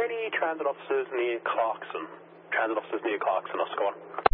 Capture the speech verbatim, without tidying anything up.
any transit officers near Clarkson? Transit officers near Clarkson, Oscar one.